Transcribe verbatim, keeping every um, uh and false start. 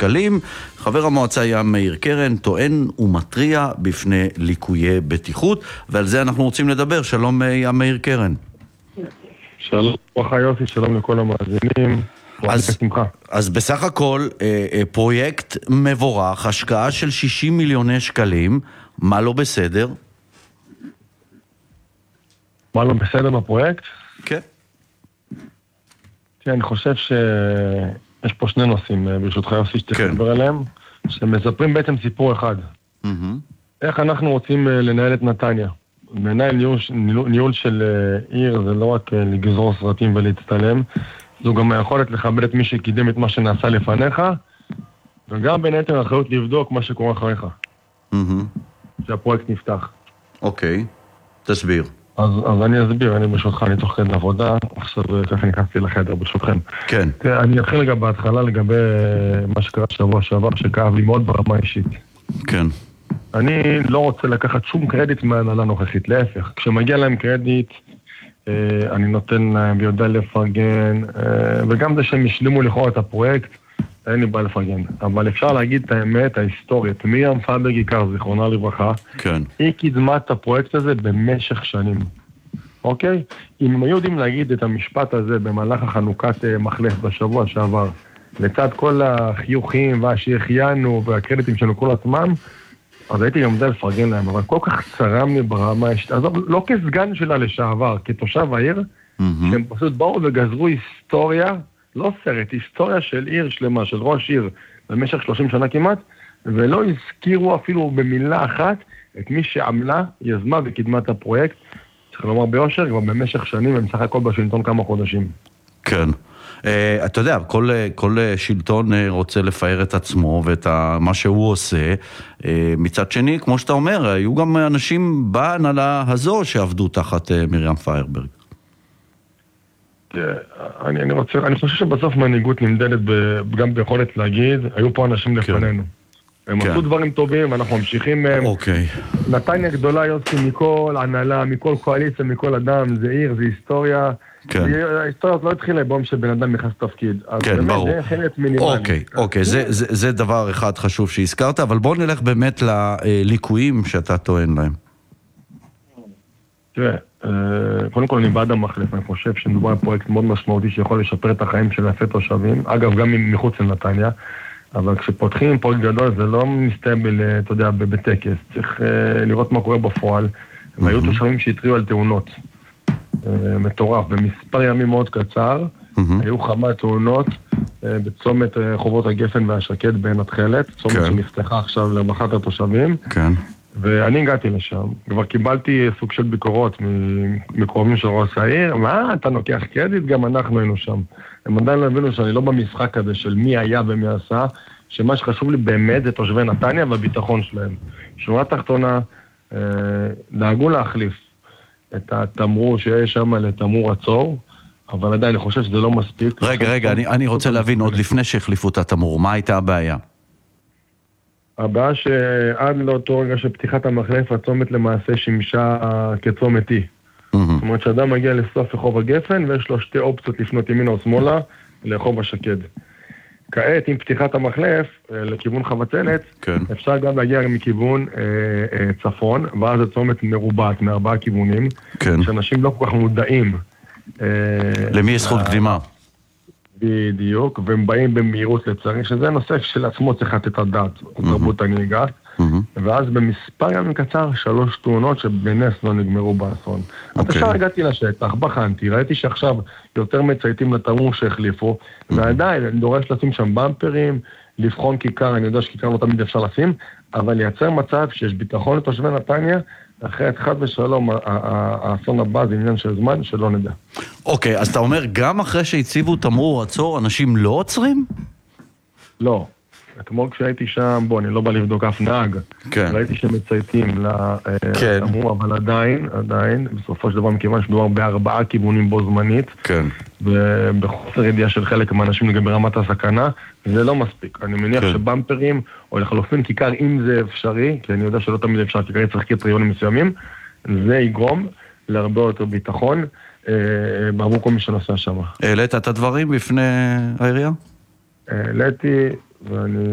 שקלים. חבר המועצה היה מאיר קרן, טוען ומטריע בפני ליקויי בטיחות, ועל זה אנחנו רוצים לדבר. שלום היה מאיר קרן. שלום, ברכה יוסי, שלום לכל המאזינים. אז, אז בסך הכל פרויקט מבורך, השקעה של שישים מיליוני שקלים, מה לא בסדר? מה לא בסדר בפרויקט? כן. כן, אני חושב שיש פה שני נושאים, ברשותך יוסי, שתכף לדבר עליהם, שמספרים בעצם סיפור אחד. איך אנחנו רוצים לנהל את נתניה? בעיניי ניהול, ניהול של עיר זה לא רק לגזור סרטים ולהצטלם, זו גם היכולת לכבד את מי שקידם את מה שנעשה לפניך, וגם בין היתר האחריות לבדוק מה שקורה אחריך. שהפרויקט נפתח. אוקיי, תסביר. אז, אז אני אסביר, אני ברשותך, אני תוך כדי עבודה, עכשיו ככה נכנסתי לחדר ברשותכם. כן. אני אתחיל רגע בהתחלה לגבי מה שקרה שבוע שעבר, שכאב לי מאוד ברמה אישית. כן. אני לא רוצה לקחת שום קרדיט מהנהלה נוכחית, להפך. כשמגיע להם קרדיט, אני נותן להם ויודע לפרגן, וגם זה שהם השלימו לכאורה את הפרויקט, אין לי בעיה לפרגן. אבל אפשר להגיד את האמת ההיסטורית. מרים פיירברג עיקר, זיכרונה לברכה, כן. היא קידמה את הפרויקט הזה במשך שנים. אוקיי? אם הם היו יודעים להגיד את המשפט הזה במהלך החנוכת מחלף בשבוע שעבר, לצד כל החיוכים והשהחיינו והקרדיטים שלנו כל עצמם, אז הייתי גם יודע לפרגן להם, אבל כל כך צרם לי ברמה, אז לא כסגן שלה לשעבר, כתושב העיר, שהם פשוט באו וגזרו היסטוריה, לא סרט, היסטוריה של עיר שלמה, של ראש עיר, במשך שלושים שנה כמעט, ולא הזכירו אפילו במילה אחת את מי שעמלה, יזמה וקידמה את הפרויקט, צריך לומר ביושר, כבר במשך שנים, ומשך הכל בשלטון כמה חודשים. כן. Uh, אתה יודע, כל, כל שלטון uh, רוצה לפאר את עצמו ואת ה, מה שהוא עושה. Uh, מצד שני, כמו שאתה אומר, היו גם אנשים בהנהלה הזו שעבדו תחת uh, מרים פיירברג. אני, אני רוצה, אני חושב שבסוף מנהיגות נמדדת ב, גם ביכולת להגיד, היו פה אנשים לפנינו. הם כן. עשו דברים טובים, ואנחנו ממשיכים מהם. אוקיי. נתניה גדולה יוצאים מכל הנהלה, מכל קואליציה, מכל אדם, זה עיר, זה היסטוריה. כן. ההיסטוריה לא התחילה בום שבן אדם נכנס תפקיד. כן, ברור. זה חלק מינימלי. אוקיי, אוקיי, זה, זה, זה דבר אחד חשוב שהזכרת, אבל בואו נלך באמת לליקויים שאתה טוען להם. תראה, קודם כל אני בעד המחלף, אני חושב שמדובר על פרויקט מאוד משמעותי שיכול לשפר את החיים של אלפי תושבים, אגב גם מחוץ לנתניה, אבל כשפותחים פרויקט גדול זה לא מסתיים, אתה יודע, בטקס, צריך לראות מה קורה בפועל, והיו תושבים שהטריעו על תאונות. מטורף, במספר ימים מאוד קצר, היו כמה תאונות בצומת חובות הגפן והשקד בעין התכלת, צומת שנפתחה עכשיו למחת התושבים, ואני הגעתי לשם, כבר קיבלתי סוג של ביקורות מקרובים של ראש העיר, מה, אתה לוקח קרדיט? גם אנחנו היינו שם. הם עדיין לא הבינו שאני לא במשחק הזה של מי היה ומי עשה, שמה שחשוב לי באמת זה תושבי נתניה והביטחון שלהם. שורה תחתונה, דאגו להחליף את התמרור שיש שם לתמרור עצור, אבל עדיין אני חושב שזה לא מספיק. רגע, רגע, אני, אני רוצה להבין, עוד לפני שהחליפו את התמרור, מה הייתה הבעיה? הבעיה שעד לאותו רגע שפתיחת המחלף, הצומת למעשה שימשה כצומת אי. זאת אומרת שאדם מגיע לסוף רחוב הגפן, ויש לו שתי אופציות לפנות ימינה או שמאלה, לרחוב השקד. כעת, עם פתיחת המחלף, לכיוון חבצלת, כן. אפשר גם להגיע מכיוון אה, אה, צפון, ואז זה צומת מרובעת מארבעה כיוונים, כן. שאנשים לא כל כך מודעים. אה, למי יש זכות קדימה? בדיוק, והם באים במהירות לצערי, שזה נושא של עצמו צריך לתת את הדעת, תרבות הנהיגה, ואז במספר ימים קצר, שלוש תאונות שבנס לא נגמרו באסון. אז עכשיו הגעתי לשטח, בחנתי, ראיתי שעכשיו יותר מצייתים לתמרור שהחליפו, ועדיין אני דורש לשים שם במפרים, לבחון כיכר, אני יודע שכיכר לא תמיד אפשר לשים, אבל לייצר מצב שיש ביטחון לתושבי נתניה, אחרת חד ושלום, האסון הבא זה עניין של זמן שלא נדע. אוקיי, אז אתה אומר, גם אחרי שהציבו תמרור עצור, אנשים לא עוצרים? לא. אתמול כשהייתי שם, בוא, אני לא בא לבדוק אף נהג, ראיתי שמצייתים לתמרור, אבל עדיין, עדיין, בסופו של דבר, מכיוון שדובר בארבעה כיוונים בו זמנית, ובחוסר ידיעה של חלק מהאנשים לגבי רמת הסכנה, זה לא מספיק. אני מניח שבמפרים, או לחלופין כיכר, אם זה אפשרי, כי אני יודע שלא תמיד אפשר, כיכר צריך קריטריונים מסוימים, זה יגרום להרבה יותר ביטחון, בעבור כל מי שנוסע שם. העלית את הדברים בפני העירייה? העליתי, ואני